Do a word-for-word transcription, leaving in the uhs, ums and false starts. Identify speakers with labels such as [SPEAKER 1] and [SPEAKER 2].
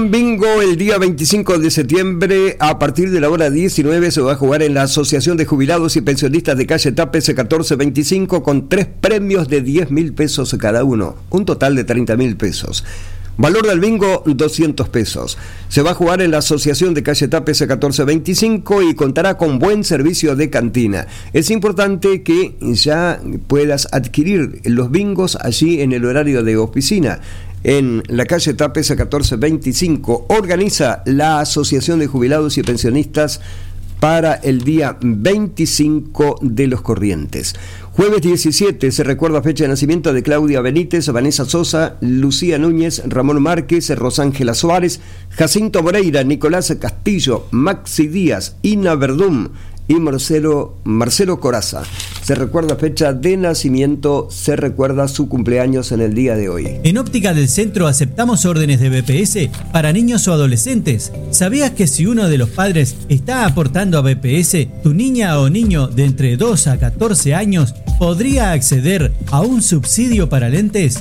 [SPEAKER 1] Bingo el día veinticinco de septiembre a partir de la hora diecinueve se va a jugar en la Asociación de Jubilados y Pensionistas de Calle Tapes catorce veinticinco con tres premios de diez mil pesos cada uno, un total de treinta mil pesos. Valor del bingo, doscientos pesos. Se va a jugar en la Asociación de Calle Tapes catorce veinticinco y contará con buen servicio de cantina. Es importante que ya puedas adquirir los bingos allí en el horario de oficina. En la calle Tapes catorce veinticinco organiza la Asociación de Jubilados y Pensionistas para el día veinticinco de los Corrientes. Jueves diecisiete se recuerda fecha de nacimiento de Claudia Benítez, Vanessa Sosa, Lucía Núñez, Ramón Márquez, Rosángela Suárez, Jacinto Moreira, Nicolás Castillo, Maxi Díaz, Ina Verdún y Marcelo, Marcelo Coraza. Se recuerda fecha de nacimiento, se recuerda su cumpleaños en el día de hoy.
[SPEAKER 2] En Óptica del Centro aceptamos órdenes de B P S para niños o adolescentes. ¿Sabías que si uno de los padres está aportando a B P S, tu niña o niño de entre dos a catorce años podría acceder a un subsidio para lentes?